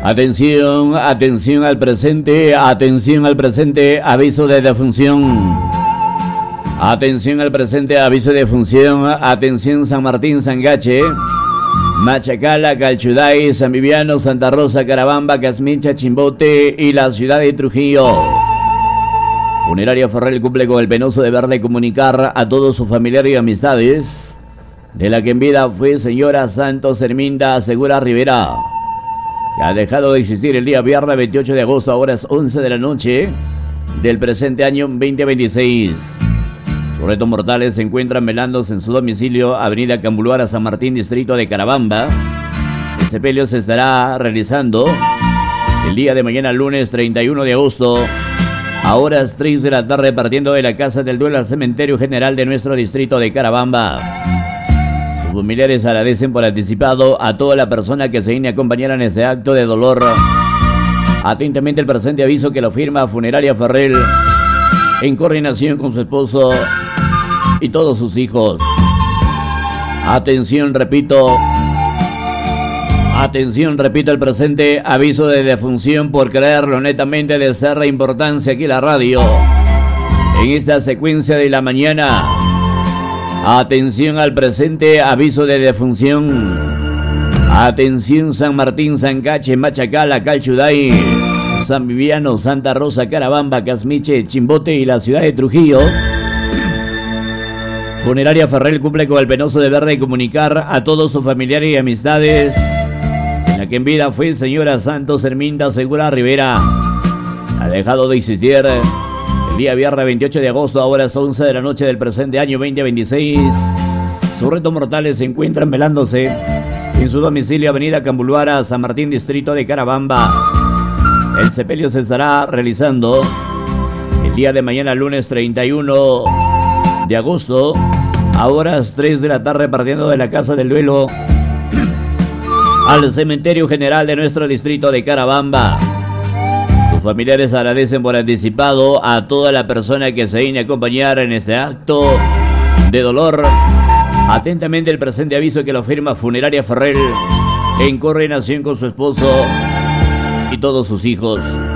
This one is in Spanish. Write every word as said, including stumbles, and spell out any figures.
Atención, atención al presente, atención al presente, aviso de defunción. Atención al presente, aviso de defunción. Atención San Martín, Sangache, Machacala, Calchuday, San Viviano, Santa Rosa, Carabamba, Casmicha, Chimbote y la ciudad de Trujillo. Funeraria Ferrer cumple con el penoso deber de comunicar a todos sus familiares y amistades de la que en vida fue señora Santos Herminda Segura Rivera, que ha dejado de existir el día viernes veintiocho de agosto a horas once de la noche del presente año veinte veintiséis. Sus restos mortales se encuentran velándose en su domicilio, Avenida Cambuluara, San Martín, distrito de Carabamba. El sepelio se estará realizando el día de mañana, lunes treinta y uno de agosto, a horas tres de la tarde, partiendo de la Casa del Duelo al Cementerio General de nuestro distrito de Carabamba. Sus familiares agradecen por anticipado a toda la persona que se viene a acompañar en este acto de dolor. Atentamente el presente aviso que lo firma Funeraria Ferrer en coordinación con su esposo y todos sus hijos. Atención, repito. Atención, repito el presente aviso de defunción por creerlo netamente de ser de importancia aquí en la radio. En esta secuencia de la mañana. Atención al presente aviso de defunción. Atención San Martín, Sancache, Machacala, Calchuday, San Viviano, Santa Rosa, Carabamba, Casmiche, Chimbote y la ciudad de Trujillo. Funeraria Ferrer cumple con el penoso deber de comunicar a todos sus familiares y amistades en la que en vida fue señora Santos Herminda Segura Rivera. Ha dejado de existir el día viernes veintiocho de agosto a horas once de la noche del presente año veinte veintiséis. Sus restos mortales se encuentran velándose en su domicilio, Avenida Cambuluara, San Martín, distrito de Carabamba. El sepelio se estará realizando el día de mañana, lunes treinta y uno de agosto, a horas tres de la tarde, partiendo de la Casa del Duelo al Cementerio General de nuestro distrito de Carabamba. Sus familiares agradecen por anticipado a toda la persona que se viene a acompañar en este acto de dolor. Atentamente el presente aviso que lo firma Funeraria Ferrer en coordinación con su esposo y todos sus hijos.